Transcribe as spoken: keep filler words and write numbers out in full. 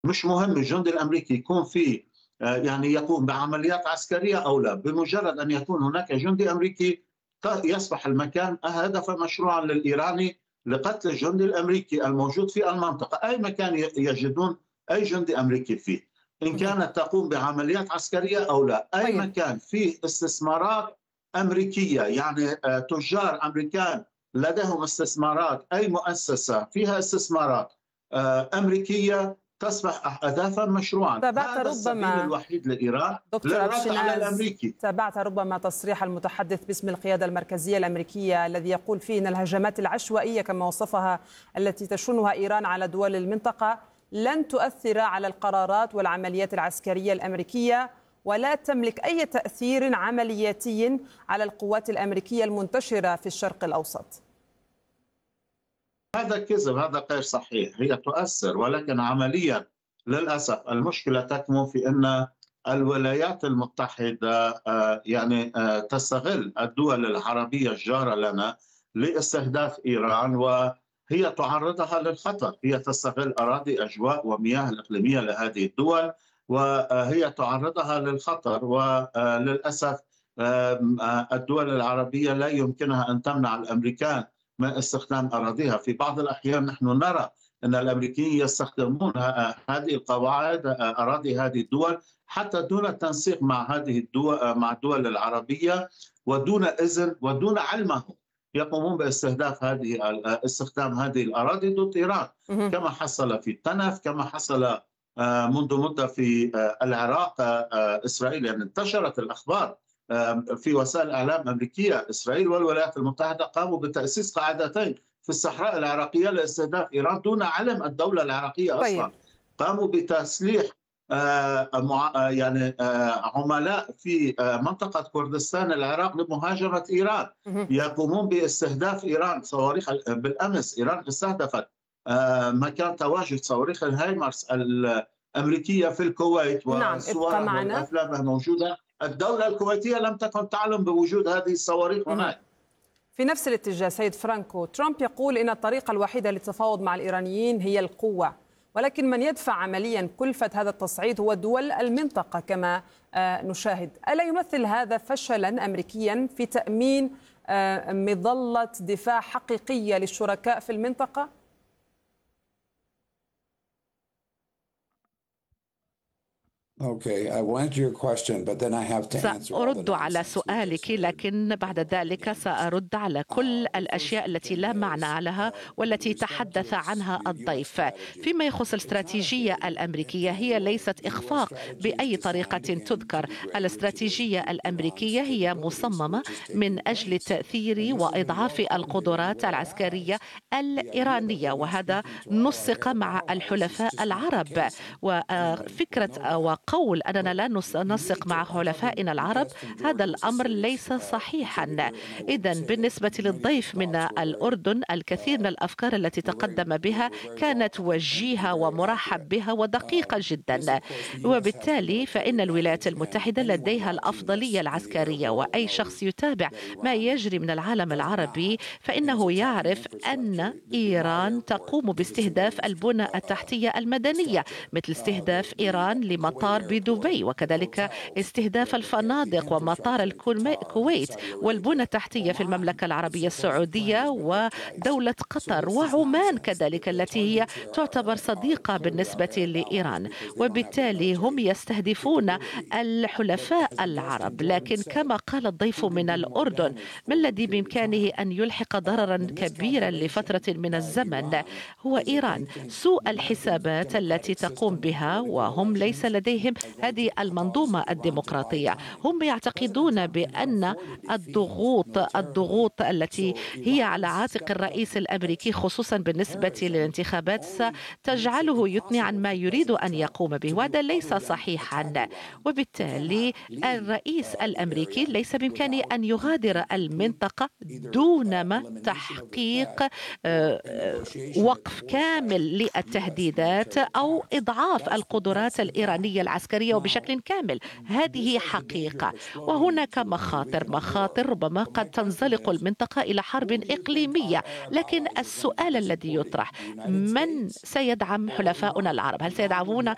مش مهم الجندي الأمريكي يكون في آه، يعني يقوم بعمليات عسكرية أو لا، بمجرد أن يكون هناك جندي أمريكي ت- يصبح المكان هدفا مشروعا للإيراني لقتل الجندي الأمريكي الموجود في المنطقة، أي مكان ي- يجدون أي جندي أمريكي فيه، إن مهم. كانت تقوم بعمليات عسكرية أو لا، أي طيب. مكان فيه استثمارات أمريكية، يعني آه، تجار أمريكان لديهم استثمارات، أي مؤسسة فيها استثمارات آه، أمريكية تصبح أهدافا مشروعا. تابعت هذا السبيل ربما الوحيد لإيران دكتور للرد على أبشناز، الأمريكي. تابعت ربما تصريح المتحدث باسم القيادة المركزية الأمريكية الذي يقول فيه أن الهجمات العشوائية كما وصفها التي تشنها إيران على دول المنطقة لن تؤثر على القرارات والعمليات العسكرية الأمريكية ولا تملك أي تأثير عملياتي على القوات الأمريكية المنتشرة في الشرق الأوسط. هذا كذب، هذا غير صحيح. هي تؤثر ولكن عمليا للأسف المشكلة تكمن في أن الولايات المتحدة آه، يعني آه، تستغل الدول العربية الجارة لنا لاستهداف إيران، وهي تعرضها للخطر. هي تستغل أراضي أجواء ومياه الإقليمية لهذه الدول وهي تعرضها للخطر، وللأسف الدول العربية لا يمكنها أن تمنع الأمريكان من استخدام أراضيها. في بعض الأحيان نحن نرى أن الأمريكيين يستخدمون هذه القواعد أراضي هذه الدول حتى دون التنسيق مع هذه الدول، مع الدول العربية، ودون إذن ودون علمهم يقومون باستهداف هذه استخدام هذه الأراضي ضد إيران، كما حصل في التنف، كما حصل منذ مدة في العراق. إسرائيل يعني انتشرت الأخبار في وسائل الإعلام الأمريكية، إسرائيل والولايات المتحدة قاموا بتأسيس قاعدتين في الصحراء العراقية لاستهداف إيران دون علم الدولة العراقية طيب. أصلا. قاموا بتسليح يعني عملاء في منطقة كردستان العراق لمهاجمة إيران، يقومون باستهداف إيران. صواريخ بالأمس إيران استهدفت مكان تواجد صواريخ الهايمارس الأمريكية في الكويت، نعم، ابقى والصور معنا. والأفلام موجودة. الدولة الكويتية لم تكن تعلم بوجود هذه الصواريخ هناك. في نفس الاتجاه سيد فرانكو، ترامب يقول إن الطريقة الوحيدة للتفاوض مع الإيرانيين هي القوة، ولكن من يدفع عمليا كلفة هذا التصعيد هو دول المنطقة كما نشاهد. ألا يمثل هذا فشلا أمريكيا في تأمين مظلة دفاع حقيقية للشركاء في المنطقة؟ سأرد على سؤالك، لكن بعد ذلك سأرد على كل الأشياء التي لا معنى لها والتي تحدث عنها الضيف. فيما يخص الاستراتيجية الأمريكية، هي ليست إخفاق بأي طريقة تذكر. الاستراتيجية الأمريكية هي مصممة من أجل تأثير وإضعاف القدرات العسكرية الإيرانية، وهذا نسق مع الحلفاء العرب. وفكرة وقول أننا لا ننسق مع حلفائنا العرب، هذا الأمر ليس صحيحا. إذن بالنسبة للضيف من الأردن، الكثير من الأفكار التي تقدم بها كانت وجيهة ومرحب بها ودقيقة جدا، وبالتالي فإن الولايات المتحدة لديها الأفضلية العسكرية، وأي شخص يتابع ما يجري من العالم العربي فإنه يعرف أن إيران تقوم باستهداف البنى التحتية المدنية، مثل استهداف إيران لمطار بدبي، وكذلك استهداف الفنادق ومطار الكويت والبنى التحتية في المملكة العربية السعودية ودولة قطر وعمان كذلك، التي هي تعتبر صديقة بالنسبة لإيران. وبالتالي هم يستهدفون الحلفاء العرب. لكن كما قال الضيف من الأردن، ما الذي بإمكانه أن يلحق ضررا كبيرا لفترة من الزمن هو إيران. سوء الحسابات التي تقوم بها، وهم ليس لديهم هذه المنظومة الديمقراطية. هم يعتقدون بأن الضغوط الضغوط التي هي على عاتق الرئيس الأمريكي خصوصا بالنسبة للانتخابات ستجعله يثني عن ما يريد أن يقوم به، وهذا ليس صحيحا. وبالتالي الرئيس الأمريكي ليس بإمكانه أن يغادر المنطقة دون ما تحقيق وقف كامل للتهديدات أو إضعاف القدرات الإيرانية العسكرية وبشكل كامل. هذه حقيقة، وهناك مخاطر مخاطر ربما قد تنزلق المنطقة إلى حرب إقليمية. لكن السؤال الذي يطرح، من سيدعم حلفاؤنا العرب؟ هل سيدعمون